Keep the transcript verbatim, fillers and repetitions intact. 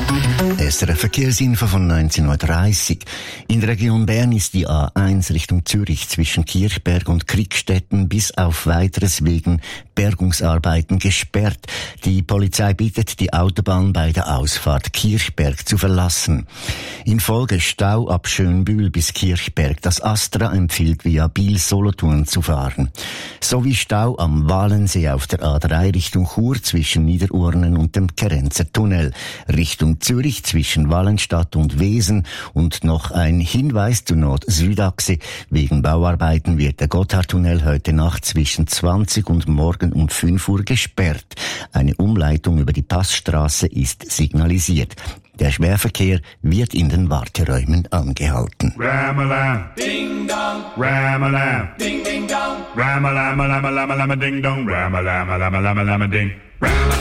S R F Verkehrsinfo von neunzehn Uhr dreißig. In der Region Bern ist die A eins Richtung Zürich zwischen Kirchberg und Kriegstetten bis auf weiteres wegen Bergungsarbeiten gesperrt. Die Polizei bittet, die Autobahn bei der Ausfahrt Kirchberg zu verlassen. In Folge Stau ab Schönbühl bis Kirchberg. Das Astra empfiehlt via Biel-Solothurn zu fahren. Sowie Stau am Walensee auf der A drei Richtung Chur zwischen Niederurnen und dem Kerenzer Tunnel. Richtung Zürich zwischen Wallenstadt und Wesen. Und noch ein Hinweis zur Nord-Süd-Achse. Wegen Bauarbeiten wird der Gotthardtunnel heute Nacht zwischen zwanzig und morgen um fünf Uhr gesperrt. Eine Umleitung über die Passstraße ist signalisiert. Der Schwerverkehr wird in den Warteräumen angehalten. Ram-a-lam, ding dong, ram-a-lam, ding ding dong, ram-a-lam, lam-a-lam, lam-a-ding dong, ram-a-lam, lam-a-lam, lam-a-ding.